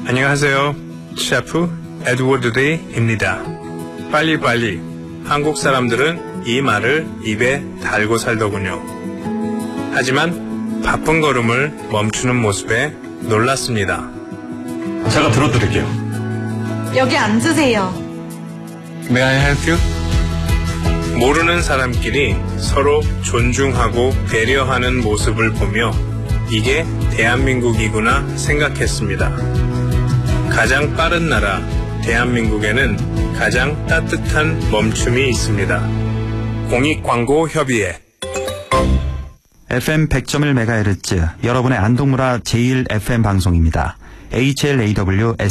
안녕하세요. 셰프 에드워드 데이입니다. 빨리빨리. 한국 사람들은 이 말을 입에 달고 살더군요. 하지만 바쁜 걸음을 멈추는 모습에 놀랐습니다. 제가 들어드릴게요. 여기 앉으세요. May I help you? 모르는 사람끼리 서로 존중하고 배려하는 모습을 보며 이게 대한민국이구나 생각했습니다. 가장 빠른 나라 대한민국에는 가장 따뜻한 멈춤이 있습니다. 공익광고협의회 FM 100.1MHz 여러분의 안동무라 제1 FM 방송입니다. HLAW